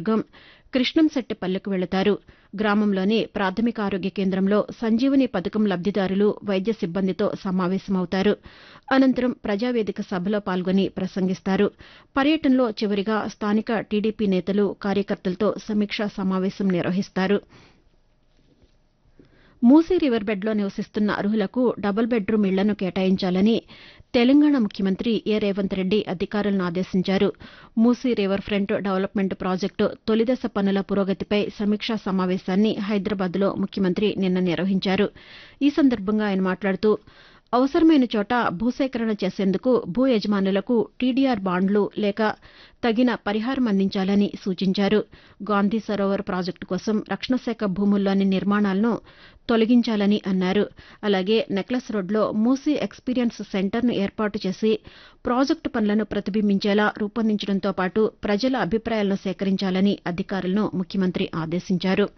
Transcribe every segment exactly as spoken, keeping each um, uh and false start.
నియోజకవర్గం కృష్ణంశెట్టిపల్లెకు వెళతారు. గ్రామంలోని ప్రాథమిక ఆరోగ్య కేంద్రంలో సంజీవని పథకం లబ్దిదారులు వైద్య సిబ్బందితో సమావేశమవుతారు. అనంతరం ప్రజావేదిక సభలో పాల్గొని ప్రసంగిస్తారు. పర్యటనలో చివరిగా స్థానిక టీడీపీ నేతలు కార్యకర్తలతో సమీక్షా సమావేశం నిర్వహిస్తారు. మూసీ రివర్ బెడ్లో నివసిస్తున్న అర్హులకు డబుల్ బెడ్రూం ఇళ్లను కేటాయించాలని తెలంగాణ ముఖ్యమంత్రి ఏ రేవంత్ రెడ్డి అధికారులను ఆదేశించారు. Musi river front development project తొలిదశ పనుల పురోగతిపై సమీక్షా సమావేశాన్ని హైదరాబాద్లో ముఖ్యమంత్రి నిన్న నిర్వహించారు. ఈ సందర్భంగా ఆయన మాట్లాడుతూ అవసరమైన చోట భూసేకరణ చేసేందుకు భూ యజమానులకు టీడీఆర్ బాండ్లు లేక తగిన పరిహారం అందించాలని సూచించారు. గాంధీ సరోవర్ ప్రాజెక్టు కోసం రక్షణ శాఖ భూముల్లోని నిర్మాణాలను తొలగించాలని అన్నారు. అలాగే నెక్లెస్ రోడ్లో మూసీ ఎక్స్పీరియన్స్ సెంటర్ను ఏర్పాటు చేసి ప్రాజెక్టు పనులను ప్రతిబింబించేలా రూపొందించడంతో పాటు ప్రజల అభిప్రాయాలను సేకరించాలని అధికారులను ముఖ్యమంత్రి ఆదేశించారు.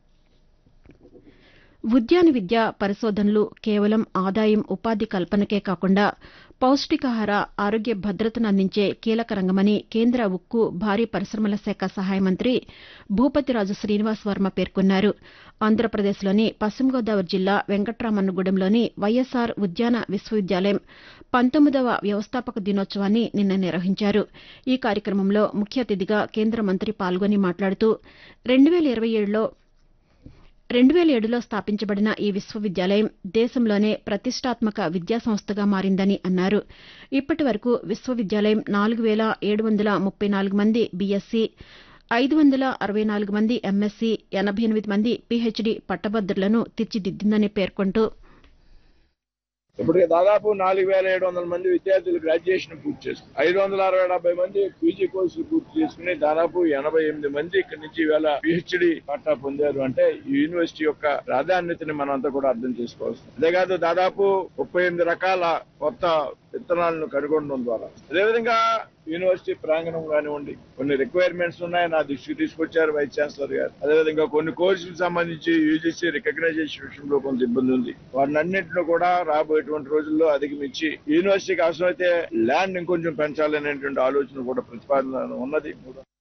ఉద్యాన విద్య పరిశోధనలు కేవలం ఆదాయం ఉపాధి కల్పనకే కాకుండా పౌష్టికాహార ఆరోగ్య భద్రతను అందించే కీలక రంగమని కేంద్ర ఉక్కు భారీ పరిశమల శాఖ సహాయ మంత్రి భూపతిరాజు శ్రీనివాస్ వర్మ పేర్కొన్నారు. ఆంధ్రప్రదేశ్లోని పశ్చిమ గోదావరి జిల్లా వెంకట్రామన్నగూడెంలోని వైఎస్ఆర్ ఉద్యాన విశ్వవిద్యాలయం పంతొమ్మిదవ వ్యవస్థాపక దినోత్సవాన్ని నిన్న నిర్వహించారు. ఈ కార్యక్రమంలో ముఖ్య అతిథిగా కేంద్ర మంత్రి పాల్గొని మాట్లాడుతూ రెండు వేల ఇరవై ఏడులో రెండు వేల ఏడులో స్థాపించబడిన ఈ విశ్వవిద్యాలయం దేశంలోనే ప్రతిష్టాత్మక విద్యాసంస్థగా మారిందని అన్నారు. ఇప్పటి వరకు విశ్వవిద్యాలయం నాలుగు వేల ఏడు వందల ముప్పై నాలుగు మంది బీఎస్సీ, ఐదు వందల అరవై నాలుగు మంది ఎంఎస్సీ, ఎనభై ఎనిమిది మంది పీహెచ్డీ పట్టభద్రులను తీర్చిదిద్దిందని పేర్కొంటూ ఇప్పటికి దాదాపు నాలుగు వేల ఏడు వందల మంది విద్యార్థులు గ్రాడ్యుయేషన్ పూర్తి చేసుకుని ఐదు వందల అరవై డెబ్బై మంది పీజీ కోర్సులు పూర్తి చేసుకుని దాదాపు ఎనభై ఎనిమిది మంది ఇక్కడి నుంచి ఇవాళ పీహెచ్డీ పట్టా పొందారు. అంటే ఈ యూనివర్సిటీ యొక్క ప్రాధాన్యతని మనం అంతా కూడా అర్థం చేసుకోవచ్చు. అంతేకాదు దాదాపు ముప్పై ఎనిమిది రకాల కొత్త విత్తనాలను కనుగొనడం ద్వారా అదేవిధంగా యూనివర్సిటీ ప్రాంగణం కానివ్వండి కొన్ని రిక్వైర్మెంట్స్ ఉన్నాయి, నా దృష్టికి తీసుకొచ్చారు వైస్ ఛాన్సలర్ గారు. అదేవిధంగా కొన్ని కోర్సులకు సంబంధించి యూజీసీ రికగ్నైజేషన్ విషయంలో కొంత ఇబ్బంది ఉంది. వాటిని అన్నింటినీ కూడా రాబోయేటువంటి రోజుల్లో అధిగమించి యూనివర్సిటీకి అవసరమైతే ల్యాండ్ ఇంకొంచెం పెంచాలనేటువంటి ఆలోచన కూడా ప్రతిపాదన ఉన్నది.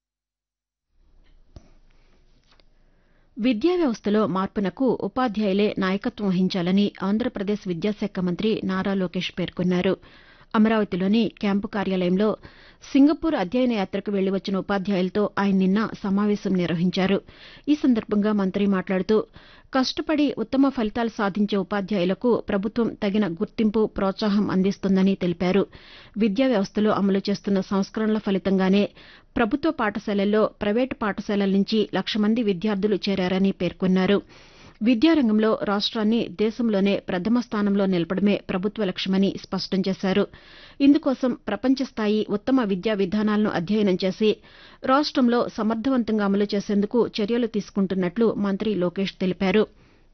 విద్యా వ్యవస్థలో మార్పునకు ఉపాధ్యాయులే నాయకత్వం వహించాలని ఆంధ్రప్రదేశ్ విద్యాశాఖ మంత్రి నారా లోకేష్ పేర్కొన్నారు. అమరావతిలోని క్యాంపు కార్యాలయంలో సింగపూర్ అధ్యయన యాత్రకు వెళ్లి వచ్చిన ఉపాధ్యాయులతో ఆయన నిన్న సమావేశం నిర్వహించారు. ఈ సందర్భంగా మంత్రి మాట్లాడుతూ కష్టపడి ఉత్తమ ఫలితాలు సాధించే ఉపాధ్యాయులకు ప్రభుత్వం తగిన గుర్తింపు, ప్రోత్సాహం అందిస్తుందని తెలిపారు. విద్యా వ్యవస్థలో అమలు చేస్తున్న సంస్కరణల ఫలితంగానే ప్రభుత్వ పాఠశాలల్లో ప్రైవేటు పాఠశాలల నుంచి లక్ష మంది విద్యార్థులు చేరారని పేర్కొన్నారు. విద్యారంగంలో రాష్ట్రాన్ని దేశంలోనే ప్రథమ స్థానంలో నిలపడమే ప్రభుత్వ లక్ష్యమని స్పష్టం చేశారు. ఇందుకోసం ప్రపంచ స్థాయి ఉత్తమ విద్యా విధానాలను అధ్యయనం చేసి రాష్ట్రంలో సమర్థవంతంగా అమలు చేసేందుకు చర్యలు తీసుకుంటున్నట్లు మంత్రి లోకేష్ తెలిపారు.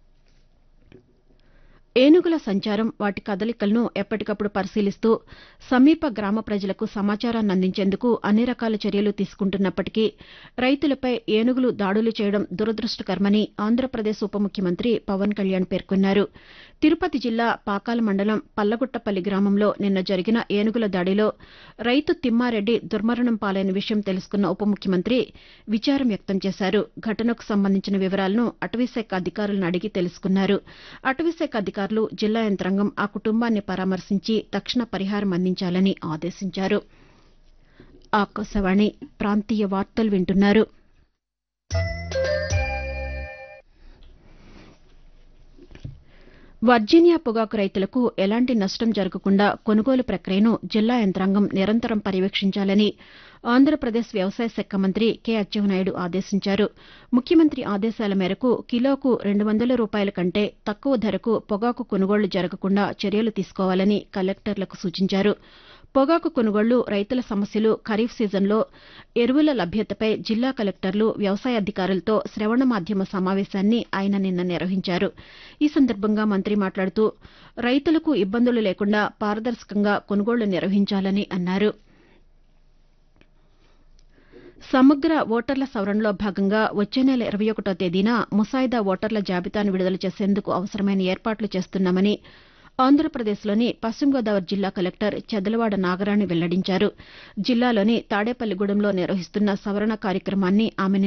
ఏనుగుల సంచారం, వాటి కదలికలను ఎప్పటికప్పుడు పరిశీలిస్తూ సమీప గ్రామ ప్రజలకు సమాచారాన్ని అందించేందుకు అన్ని రకాల చర్యలు తీసుకుంటున్నప్పటికీ రైతులపై ఏనుగులు దాడులు చేయడం దురదృష్టకరమని ఆంధ్రప్రదేశ్ ఉప ముఖ్యమంత్రి పవన్ కళ్యాణ్ పేర్కొన్నారు. తిరుపతి జిల్లా పాకాల మండలం పల్లగుట్టపల్లి గ్రామంలో నిన్న జరిగిన ఏనుగుల దాడిలో రైతు తిమ్మారెడ్డి దుర్మరణం పాలైన విషయం తెలుసుకున్న ఉప ముఖ్యమంత్రి విచారం వ్యక్తం చేశారు. ఘటనకు సంబంధించిన వివరాలను అటవీశాఖ అధికారులను అడిగి తెలుసుకున్నారు. అటవీశాఖ అధికారులు జిల్లా యంత్రాంగం ఆ కుటుంబాన్ని పరామర్శించి తక్షణ పరిహారం అందించాలని ఆదేశించారు. ఆకాశవాణి ప్రాంతీయ వార్తలు వింటున్నారు. వర్జీనియా పొగాకు రైతులకు ఎలాంటి నష్టం జరగకుండా కొనుగోలు ప్రక్రియను జిల్లా యంత్రాంగం నిరంతరం పర్యవేక్షించాలని ఆంధ్రప్రదేశ్ వ్యవసాయ శాఖ మంత్రి కె అచ్చెన్నాయుడు ఆదేశించారు. ముఖ్యమంత్రి ఆదేశాల మేరకు కిలోకు రెండు వందల రూపాయల కంటే తక్కువ ధరకు పొగాకు కొనుగోళ్లు జరగకుండా చర్యలు తీసుకోవాలని కలెక్టర్లకు సూచించారు. పొగాకు కొనుగోళ్లు, రైతుల సమస్యలు, ఖరీఫ్ సీజన్లో ఎరువుల లభ్యతపై జిల్లా కలెక్టర్లు, వ్యవసాయ అధికారులతో శ్రవణ మాధ్యమ సమావేశాన్ని ఆయన నిన్న నిర్వహించారు. ఈ సందర్భంగా మంత్రి మాట్లాడుతూ రైతులకు ఇబ్బందులు లేకుండా పారదర్శకంగా కొనుగోళ్లు నిర్వహించాలని అన్నారు. సమగ్ర ఓటర్ల సవరణలో భాగంగా వచ్చే నెల ఇరవై ఒకటో తేదీన ముసాయిదా ఓటర్ల జాబితాను విడుదల చేసేందుకు అవసరమైన ఏర్పాట్లు చేస్తున్నామని ఆంధ్రప్రదేశ్లోని పశ్చిమ గోదావరి జిల్లా కలెక్టర్ చెదలవాడ నాగరాణి వెల్లడించారు. జిల్లాలోని తాడేపల్లిగూడెంలో నిర్వహిస్తున్న సవరణ కార్యక్రమాన్ని ఆమె